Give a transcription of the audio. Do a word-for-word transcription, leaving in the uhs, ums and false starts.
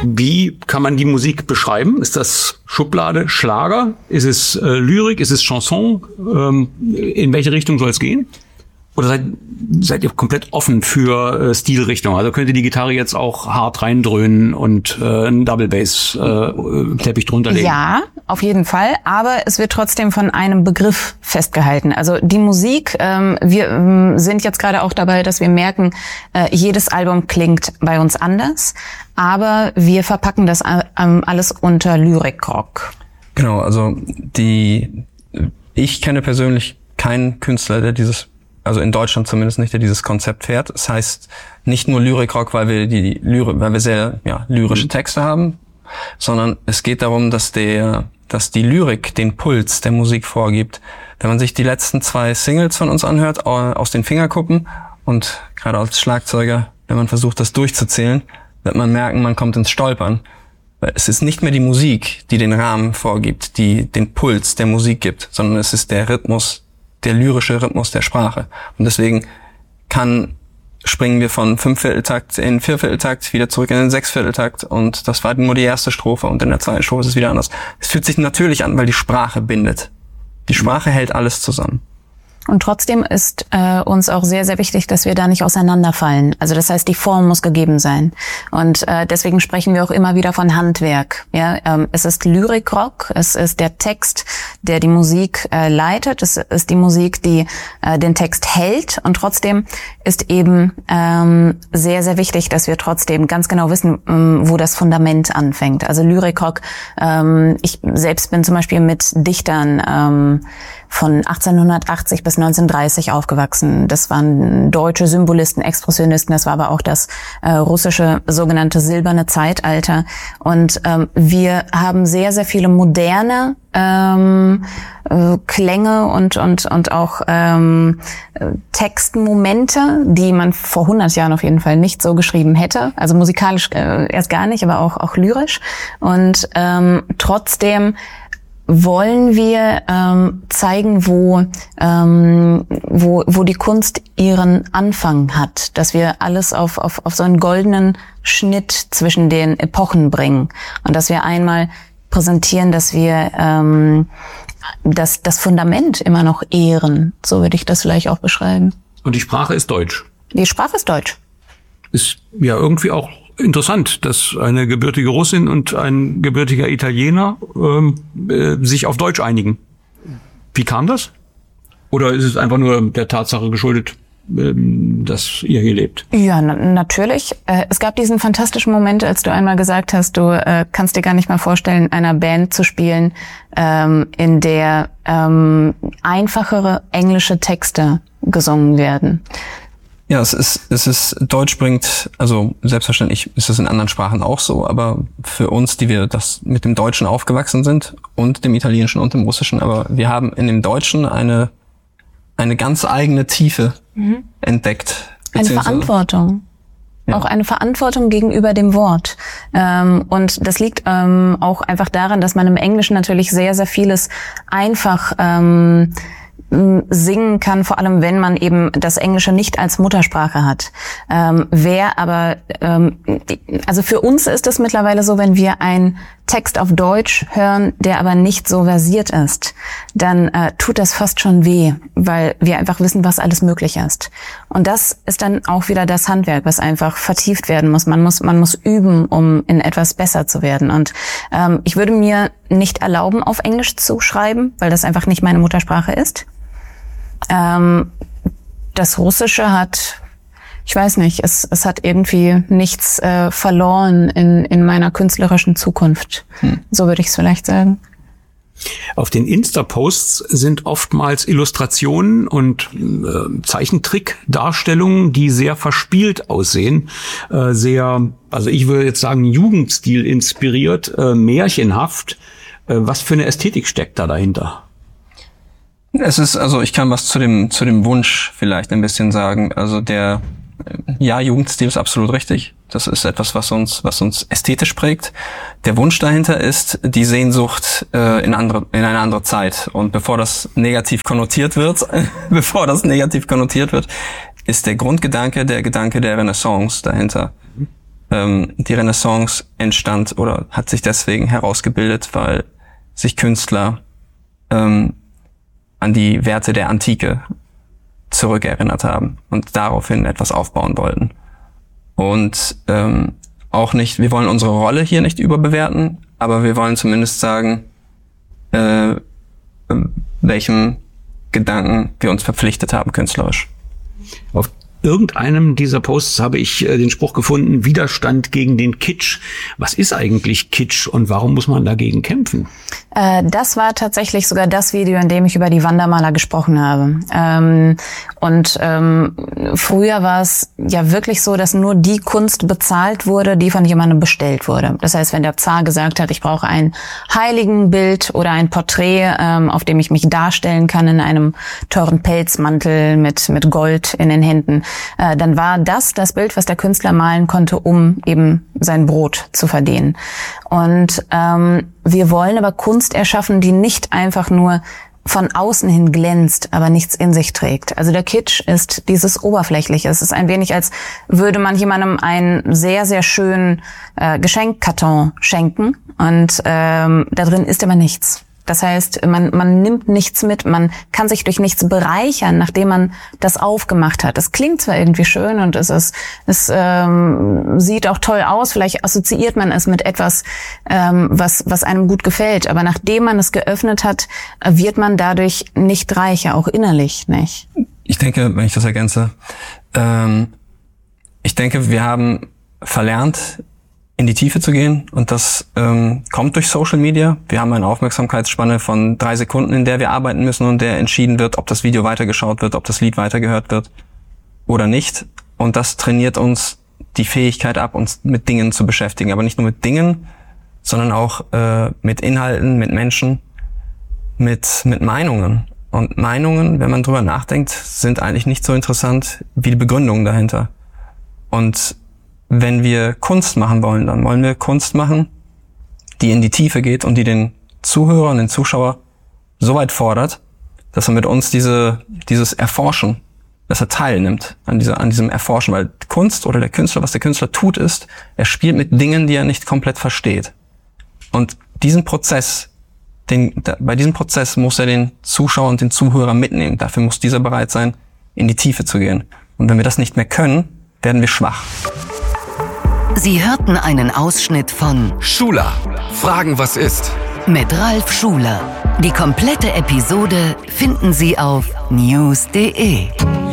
Wie kann man die Musik beschreiben? Ist das Schublade Schlager? Ist es äh, Lyrik? Ist es Chanson? Ähm, in welche Richtung soll es gehen? Oder seid, seid ihr komplett offen für äh, Stilrichtung? Also könnt ihr die Gitarre jetzt auch hart reindröhnen und äh, einen Double Bass äh, Teppich drunter legen? Ja, auf jeden Fall. Aber es wird trotzdem von einem Begriff festgehalten. Also die Musik, ähm, wir ähm, sind jetzt gerade auch dabei, dass wir merken, äh, jedes Album klingt bei uns anders. Aber wir verpacken das ähm, alles unter Lyrikrock. Genau, also die, ich kenne persönlich keinen Künstler, der dieses, also in Deutschland zumindest nicht, der dieses Konzept fährt. Das heißt nicht nur Lyrikrock, weil wir die Lyrik, weil wir sehr ja, lyrische Texte haben, sondern es geht darum, dass der, dass die Lyrik den Puls der Musik vorgibt. Wenn man sich die letzten zwei Singles von uns anhört, aus den Fingerkuppen, und gerade als Schlagzeuger, wenn man versucht, das durchzuzählen, wird man merken, man kommt ins Stolpern. Weil es ist nicht mehr die Musik, die den Rahmen vorgibt, die den Puls der Musik gibt, sondern es ist der Rhythmus, der lyrische Rhythmus der Sprache. Und deswegen kann, springen wir von Fünfvierteltakt in Viervierteltakt wieder zurück in den Sechsvierteltakt, und das war nur die erste Strophe, und in der zweiten Strophe ist es wieder anders. Es fühlt sich natürlich an, weil die Sprache bindet. Die Sprache hält alles zusammen. Und trotzdem ist äh, uns auch sehr, sehr wichtig, dass wir da nicht auseinanderfallen. Also das heißt, die Form muss gegeben sein. Und äh, deswegen sprechen wir auch immer wieder von Handwerk. Ja, ähm, es ist Lyrikrock, es ist der Text, der die Musik äh, leitet, es ist die Musik, die äh, den Text hält. Und trotzdem ist eben ähm, sehr, sehr wichtig, dass wir trotzdem ganz genau wissen, ähm, wo das Fundament anfängt. Also Lyrikrock, ähm, ich selbst bin zum Beispiel mit Dichtern ähm, von achtzehnhundertachtzig bis neunzehnhundertdreißig aufgewachsen. Das waren deutsche Symbolisten, Expressionisten, das war aber auch das äh, russische sogenannte silberne Zeitalter. Und ähm, wir haben sehr, sehr viele moderne ähm, äh, Klänge und und und auch ähm, Textmomente, die man vor hundert Jahren auf jeden Fall nicht so geschrieben hätte. Also musikalisch äh, erst gar nicht, aber auch auch lyrisch. Und ähm, trotzdem wollen wir ähm, zeigen, wo ähm, wo wo die Kunst ihren Anfang hat, dass wir alles auf auf auf so einen goldenen Schnitt zwischen den Epochen bringen, und dass wir einmal präsentieren, dass wir ähm, das das Fundament immer noch ehren, so würde ich das vielleicht auch beschreiben. Und die Sprache ist Deutsch. Die Sprache ist Deutsch. Ist ja irgendwie auch interessant, dass eine gebürtige Russin und ein gebürtiger Italiener ähm, äh, sich auf Deutsch einigen. Wie kam das? Oder ist es einfach nur der Tatsache geschuldet, ähm, dass ihr hier lebt? Ja, na- natürlich. Äh, es gab diesen fantastischen Moment, als du einmal gesagt hast, du äh, kannst dir gar nicht mal vorstellen, in einer Band zu spielen, ähm, in der ähm, einfachere englische Texte gesungen werden. Ja, es ist, es ist, Deutsch bringt, also selbstverständlich ist es in anderen Sprachen auch so, aber für uns, die wir das mit dem Deutschen aufgewachsen sind und dem Italienischen und dem Russischen, aber wir haben in dem Deutschen eine, eine ganz eigene Tiefe mhm. entdeckt. Eine Verantwortung. Ja. Auch eine Verantwortung gegenüber dem Wort. Ähm, und das liegt ähm, auch einfach daran, dass man im Englischen natürlich sehr, sehr vieles einfach ähm, singen kann, vor allem wenn man eben das Englische nicht als Muttersprache hat. Ähm, wer aber, ähm, also für uns ist es mittlerweile so, wenn wir einen Text auf Deutsch hören, der aber nicht so versiert ist, dann äh, tut das fast schon weh, weil wir einfach wissen, was alles möglich ist. Und das ist dann auch wieder das Handwerk, was einfach vertieft werden muss. Man muss, man muss üben, um in etwas besser zu werden. Und ähm, ich würde mir nicht erlauben, auf Englisch zu schreiben, weil das einfach nicht meine Muttersprache ist. Ähm, das Russische hat, ich weiß nicht, es, es hat irgendwie nichts äh, verloren in, in meiner künstlerischen Zukunft. Hm. So würde ich es vielleicht sagen. Auf den Insta-Posts sind oftmals Illustrationen und äh, Zeichentrick-Darstellungen, die sehr verspielt aussehen, äh, sehr, also ich würde jetzt sagen, Jugendstil inspiriert, äh, märchenhaft. Äh, was für eine Ästhetik steckt da dahinter? Es ist, also ich kann was zu dem zu dem Wunsch vielleicht ein bisschen sagen. Also der, ja, Jugendstil ist absolut richtig. Das ist etwas, was uns was uns ästhetisch prägt. Der Wunsch dahinter ist die Sehnsucht äh, in andere in eine andere Zeit. Und bevor das negativ konnotiert wird, bevor das negativ konnotiert wird, ist der Grundgedanke der Gedanke der Renaissance dahinter. ähm, die Renaissance entstand oder hat sich deswegen herausgebildet, weil sich Künstler ähm, an die Werte der Antike zurückerinnert haben und daraufhin etwas aufbauen wollten. Und ähm, auch nicht, wir wollen unsere Rolle hier nicht überbewerten, aber wir wollen zumindest sagen, äh, welchem Gedanken wir uns verpflichtet haben, künstlerisch. Auf irgendeinem dieser Posts habe ich äh, den Spruch gefunden, Widerstand gegen den Kitsch. Was ist eigentlich Kitsch und warum muss man dagegen kämpfen? Äh, das war tatsächlich sogar das Video, in dem ich über die Wandermaler gesprochen habe. Ähm, und ähm, früher war es ja wirklich so, dass nur die Kunst bezahlt wurde, die von jemandem bestellt wurde. Das heißt, wenn der Zar gesagt hat, ich brauche ein Heiligenbild oder ein Porträt, ähm, auf dem ich mich darstellen kann in einem teuren Pelzmantel mit mit Gold in den Händen, äh, dann war das das Bild, was der Künstler malen konnte, um eben sein Brot zu verdienen. Und ähm, wir wollen aber Kunst erschaffen, die nicht einfach nur von außen hin glänzt, aber nichts in sich trägt. Also der Kitsch ist dieses Oberflächliche. Es ist ein wenig, als würde man jemandem einen sehr, sehr schönen äh, Geschenkkarton schenken und ähm, da drin ist aber nichts. Das heißt, man, man nimmt nichts mit, man kann sich durch nichts bereichern, nachdem man das aufgemacht hat. Es klingt zwar irgendwie schön und es ist, es ähm, sieht auch toll aus, vielleicht assoziiert man es mit etwas, ähm, was, was einem gut gefällt, aber nachdem man es geöffnet hat, wird man dadurch nicht reicher, auch innerlich nicht. Ich denke, wenn ich das ergänze, ähm, ich denke, wir haben verlernt, in die Tiefe zu gehen und das ähm, kommt durch Social Media. Wir haben eine Aufmerksamkeitsspanne von drei Sekunden, in der wir arbeiten müssen und der entschieden wird, ob das Video weitergeschaut wird, ob das Lied weitergehört wird oder nicht. Und das trainiert uns die Fähigkeit ab, uns mit Dingen zu beschäftigen. Aber nicht nur mit Dingen, sondern auch äh, mit Inhalten, mit Menschen, mit mit Meinungen. Und Meinungen, wenn man drüber nachdenkt, sind eigentlich nicht so interessant wie die Begründungen dahinter. Und wenn wir Kunst machen wollen, dann wollen wir Kunst machen, die in die Tiefe geht und die den Zuhörer und den Zuschauer so weit fordert, dass er mit uns diese dieses Erforschen, dass er teilnimmt an dieser an diesem Erforschen, weil Kunst oder der Künstler, was der Künstler tut, ist, er spielt mit Dingen, die er nicht komplett versteht. Und diesen Prozess, den da, bei diesem Prozess muss er den Zuschauer und den Zuhörer mitnehmen. Dafür muss dieser bereit sein, in die Tiefe zu gehen. Und wenn wir das nicht mehr können, werden wir schwach. Sie hörten einen Ausschnitt von Schuler. Fragen, was ist? Mit Ralf Schuler. Die komplette Episode finden Sie auf news punkt de.